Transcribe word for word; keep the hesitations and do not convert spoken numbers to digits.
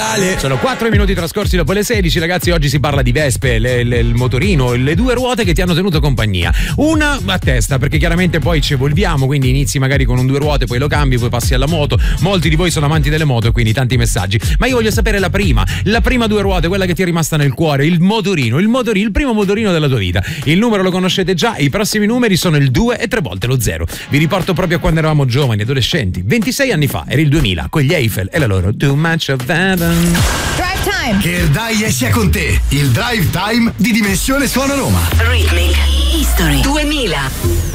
Sono quattro minuti trascorsi dopo le sedici, ragazzi. Oggi si parla di Vespe, le, le, il motorino, le due ruote che ti hanno tenuto compagnia. Una a testa, perché chiaramente poi ci evolviamo, quindi inizi magari con un due ruote, poi lo cambi, poi passi alla moto. Molti di voi sono amanti delle moto, quindi tanti messaggi. Ma io voglio sapere la prima, la prima due ruote, quella che ti è rimasta nel cuore, il motorino, il motorino, il primo motorino della tua vita. Il numero lo conoscete già, i prossimi numeri sono il due e tre volte lo zero. Vi riporto proprio a quando eravamo giovani, adolescenti. ventisei anni fa, era il duemila, con gli Eiffel e la loro Too Much of Heaven. Drive Time. Che il Dai sia con te. Il Drive Time di Dimensione Suona Roma. Rhythmic History duemila.